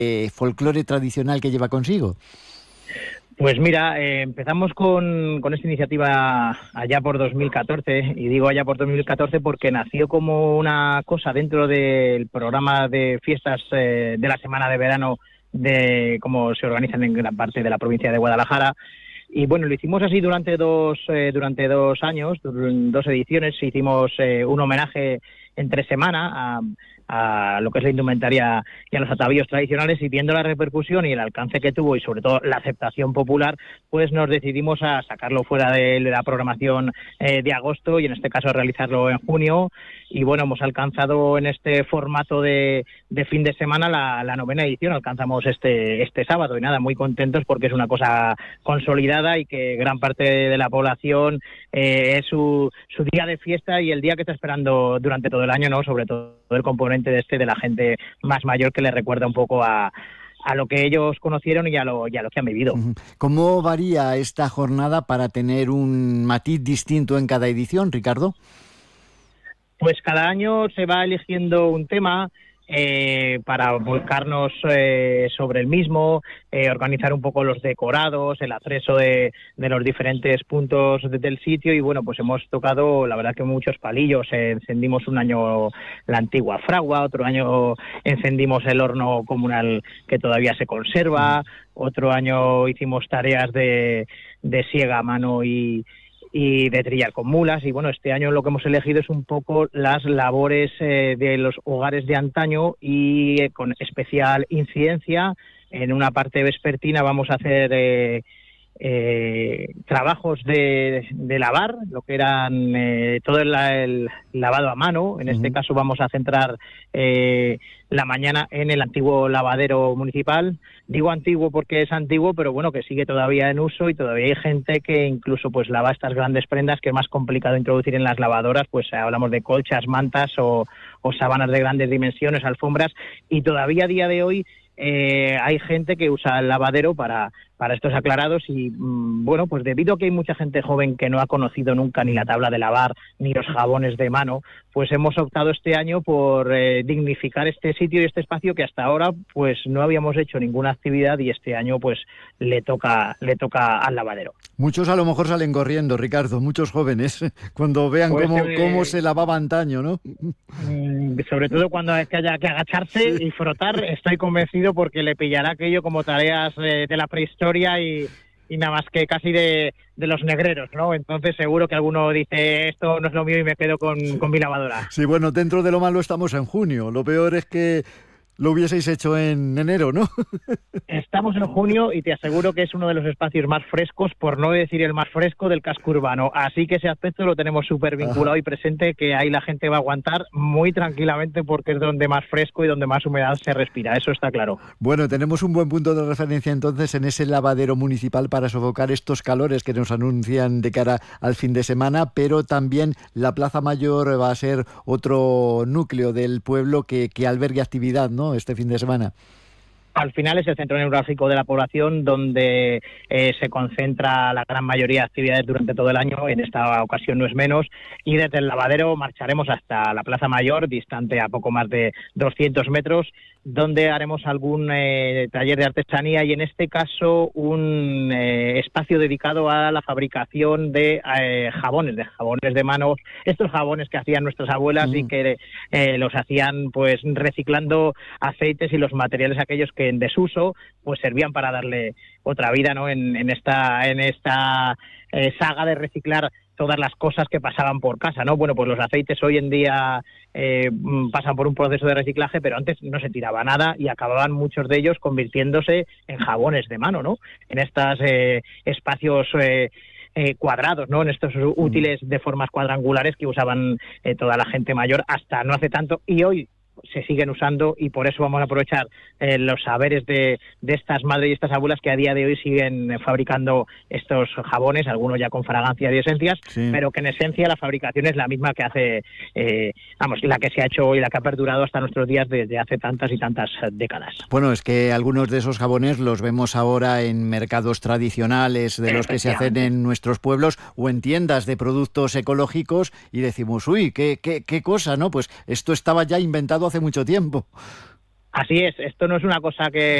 folclore tradicional que lleva consigo? Pues mira, empezamos con esta iniciativa allá por 2014, y digo allá por 2014 porque nació como una cosa dentro del programa de fiestas de la Semana de Verano, de cómo se organizan en gran parte de la provincia de Guadalajara. Y bueno, lo hicimos así durante dos años, 2 ediciones. Hicimos un homenaje entre semana a lo que es la indumentaria y a los atavíos tradicionales, y viendo la repercusión y el alcance que tuvo y sobre todo la aceptación popular, pues nos decidimos a sacarlo fuera de la programación de agosto, y en este caso a realizarlo en junio. Y bueno, hemos alcanzado en este formato de fin de semana la 9ª edición, alcanzamos este sábado, y nada, muy contentos porque es una cosa consolidada y que gran parte de la población es su día de fiesta y el día que está esperando durante todo el año, ¿no? Sobre todo el componente de la gente más mayor, que le recuerda un poco a lo que ellos conocieron y a lo que han vivido. ¿Cómo varía esta jornada para tener un matiz distinto en cada edición, Ricardo? Pues cada año se va eligiendo un tema para volcarnos sobre el mismo, organizar un poco los decorados, el acceso de los diferentes puntos del sitio. Y bueno, pues hemos tocado, la verdad, que muchos palillos. Encendimos un año la antigua fragua, otro año encendimos el horno comunal que todavía se conserva, otro año hicimos tareas de siega a mano y de trillar con mulas. Y bueno, este año lo que hemos elegido es un poco las labores de los hogares de antaño, y con especial incidencia en una parte vespertina vamos a hacer trabajos de lavar, lo que eran todo el lavado a mano. En este caso vamos a centrar la mañana en el antiguo lavadero municipal. Digo antiguo porque es antiguo, pero bueno, que sigue todavía en uso, y todavía hay gente que incluso pues lava estas grandes prendas que es más complicado introducir en las lavadoras. Pues hablamos de colchas, mantas o sábanas de grandes dimensiones, alfombras, y todavía a día de hoy hay gente que usa el lavadero para estos aclarados. Y bueno, pues debido a que hay mucha gente joven que no ha conocido nunca ni la tabla de lavar ni los jabones de mano, pues hemos optado este año por dignificar este sitio y este espacio, que hasta ahora pues no habíamos hecho ninguna actividad, y este año pues le toca al lavadero. Muchos a lo mejor salen corriendo, Ricardo, muchos jóvenes, cuando vean pues cómo se lavaba antaño, ¿no? Sobre todo cuando es que haya que agacharse y frotar, estoy convencido, porque le pillará aquello como tareas de la prehistoria y nada más que casi de los negreros, ¿no? Entonces seguro que alguno dice, esto no es lo mío y me quedo con mi lavadora. Sí, bueno, dentro de lo malo estamos en junio. Lo peor es que lo hubieseis hecho en enero, ¿no? Estamos en junio y te aseguro que es uno de los espacios más frescos, por no decir el más fresco, del casco urbano. Así que ese aspecto lo tenemos súper vinculado y presente, que ahí la gente va a aguantar muy tranquilamente, porque es donde más fresco y donde más humedad se respira. Eso está claro. Bueno, tenemos un buen punto de referencia entonces en ese lavadero municipal para sofocar estos calores que nos anuncian de cara al fin de semana, pero también la Plaza Mayor va a ser otro núcleo del pueblo que albergue actividad, ¿no?, este fin de semana. Al final es el centro neurálgico de la población, donde se concentra la gran mayoría de actividades durante todo el año. En esta ocasión no es menos, y desde el lavadero marcharemos hasta la Plaza Mayor, distante a poco más de 200 metros, donde haremos algún taller de artesanía, y en este caso un espacio dedicado a la fabricación de jabones de manos, estos jabones que hacían nuestras abuelas y que los hacían pues reciclando aceites y los materiales aquellos que en desuso pues servían para darle otra vida, ¿no? En esta saga de reciclar todas las cosas que pasaban por casa, ¿no? Bueno, pues los aceites hoy en día pasan por un proceso de reciclaje, pero antes no se tiraba nada y acababan muchos de ellos convirtiéndose en jabones de mano, ¿no? En estos espacios cuadrados, ¿no? En estos útiles de formas cuadrangulares que usaban toda la gente mayor hasta no hace tanto, y hoy se siguen usando, y por eso vamos a aprovechar los saberes de estas madres y estas abuelas que a día de hoy siguen fabricando estos jabones, algunos ya con fragancias y esencias, sí, pero que en esencia la fabricación es la misma que hace, la que se ha hecho y la que ha perdurado hasta nuestros días desde hace tantas y tantas décadas. Bueno, es que algunos de esos jabones los vemos ahora en mercados tradicionales de los que se hacen en nuestros pueblos, o en tiendas de productos ecológicos, y decimos, uy, qué cosa, ¿no? Pues esto estaba ya inventado hace mucho tiempo. Así es, esto no es una cosa que